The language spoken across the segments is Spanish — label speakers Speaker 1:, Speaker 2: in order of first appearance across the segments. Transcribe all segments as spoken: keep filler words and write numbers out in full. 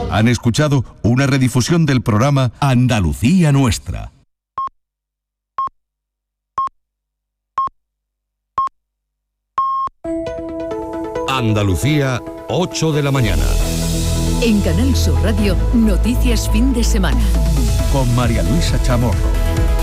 Speaker 1: Han escuchado una redifusión del programa Andalucía Nuestra.
Speaker 2: Andalucía, ocho de la mañana.
Speaker 3: En Canal Sur Radio, Noticias Fin de Semana.
Speaker 1: Con María Luisa Chamorro.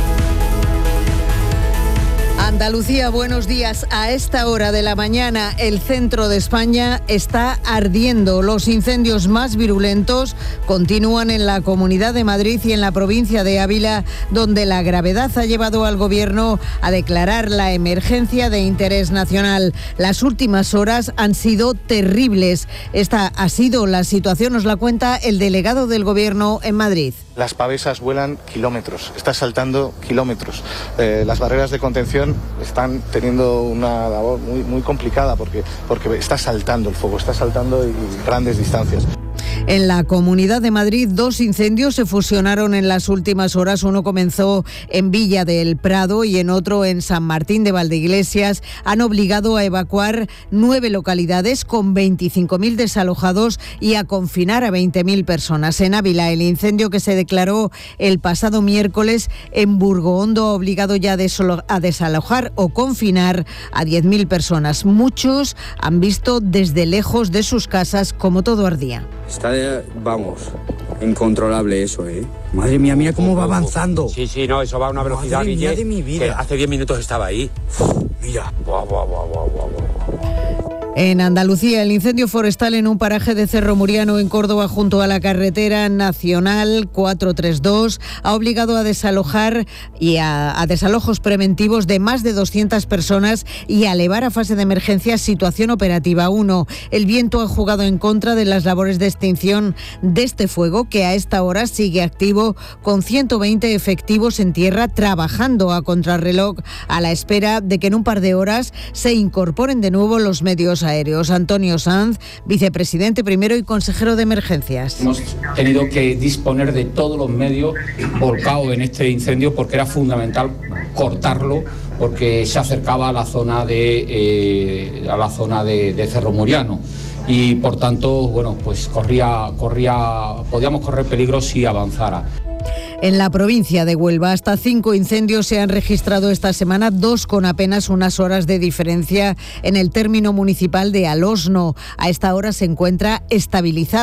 Speaker 4: Andalucía, buenos días. A esta hora de la mañana, el centro de España está ardiendo. Los incendios más virulentos continúan en la Comunidad de Madrid y en la provincia de Ávila, donde la gravedad ha llevado al Gobierno a declarar la emergencia de interés nacional. Las últimas horas han sido terribles. Esta ha sido la situación, nos la cuenta el delegado del Gobierno en Madrid.
Speaker 5: Las pavesas vuelan kilómetros, está saltando kilómetros. Eh, las barreras de contención están teniendo una labor muy, muy complicada porque, porque está saltando el fuego, está saltando y grandes distancias.
Speaker 4: En la Comunidad de Madrid, dos incendios se fusionaron en las últimas horas. Uno comenzó en Villa del Prado y en otro en San Martín de Valdeiglesias. Han obligado a evacuar nueve localidades con veinticinco mil desalojados y a confinar a veinte mil personas. En Ávila, el incendio que se declaró el pasado miércoles en Burgohondo ha obligado ya a desalojar o confinar a diez mil personas. Muchos han visto desde lejos de sus casas cómo todo ardía.
Speaker 6: Está, vamos, incontrolable eso, ¿eh? Madre mía, mira cómo va avanzando.
Speaker 7: Sí, sí, no, eso va a una velocidad,
Speaker 6: Madre mía
Speaker 7: Guille,
Speaker 6: de mi vida.
Speaker 7: que hace diez minutos estaba ahí.
Speaker 6: Mira.
Speaker 7: Buah, buah, buah, buah, buah, buah.
Speaker 4: En Andalucía, el incendio forestal en un paraje de Cerro Muriano, en Córdoba, junto a la carretera nacional cuatrocientos treinta y dos, ha obligado a desalojar y a, a desalojos preventivos de más de doscientas personas y a elevar a fase de emergencia situación operativa uno. El viento ha jugado en contra de las labores de extinción de este fuego, que a esta hora sigue activo con ciento veinte efectivos en tierra trabajando a contrarreloj a la espera de que en un par de horas se incorporen de nuevo los medios aéreos. Antonio Sanz, vicepresidente primero y consejero de emergencias.
Speaker 8: Hemos tenido que disponer de todos los medios volcados en este incendio porque era fundamental cortarlo, porque se acercaba a la zona de eh, a la zona de, de Cerro Muriano y por tanto, bueno, pues corría corría podíamos correr peligro si avanzara.
Speaker 4: En la provincia de Huelva, hasta cinco incendios se han registrado esta semana, dos con apenas unas horas de diferencia en el término municipal de Alosno. A esta hora se encuentra estabilizado.